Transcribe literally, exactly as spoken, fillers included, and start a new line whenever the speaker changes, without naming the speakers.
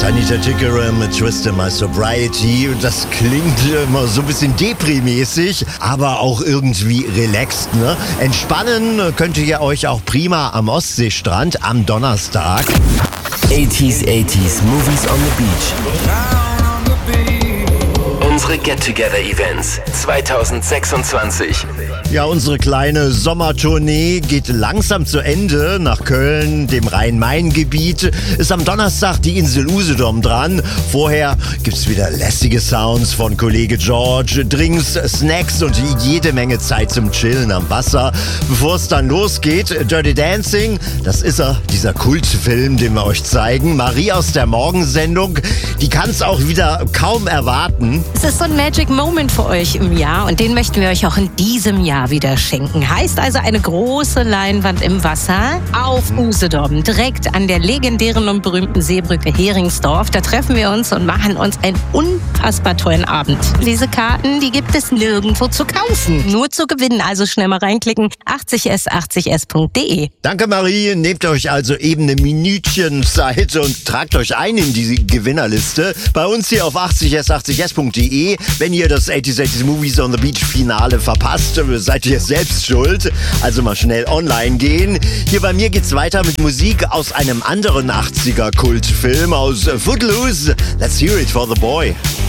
Anita Tikaram mit Twisted My Sobriety. Das klingt immer so ein bisschen Depri-mäßig, aber auch irgendwie relaxed, ne? Entspannen könnt ihr euch auch prima am Ostseestrand am Donnerstag.
eighties, eighties, Movies on the Beach. Unsere Get-Together-Events zwanzig sechsundzwanzig.
Ja, unsere kleine Sommertournee geht langsam zu Ende. Nach Köln, dem Rhein-Main-Gebiet, ist am Donnerstag die Insel Usedom dran. Vorher gibt's wieder lässige Sounds von Kollege George, Drinks, Snacks und jede Menge Zeit zum Chillen am Wasser. Bevor es dann losgeht, Dirty Dancing, das ist er, dieser Kultfilm, den wir euch zeigen. Marie aus der Morgensendung, die kann's auch wieder kaum erwarten.
Es ist so ein Magic Moment für euch im Jahr und den möchten wir euch auch in diesem Jahr wieder schenken. Heißt also eine große Leinwand im Wasser auf Usedom, direkt an der legendären und berühmten Seebrücke Heringsdorf. Da treffen wir uns und machen uns einen unfassbar tollen Abend. Diese Karten, die gibt es nirgendwo zu kaufen, nur zu gewinnen. Also schnell mal reinklicken, achtzig s achtzig s punkt de.
Danke Marie, nehmt euch also eben eine Minütchen Zeit und tragt euch ein in die Gewinnerliste. Bei uns hier auf achtzig s achtzig s punkt de. Wenn ihr das eighties, eighties Movies on the Beach Finale verpasst, seid ihr selbst schuld. Also mal schnell online gehen. Hier bei mir geht's weiter mit Musik aus einem anderen achtziger Kultfilm, aus Footloose. Let's hear it for the boy.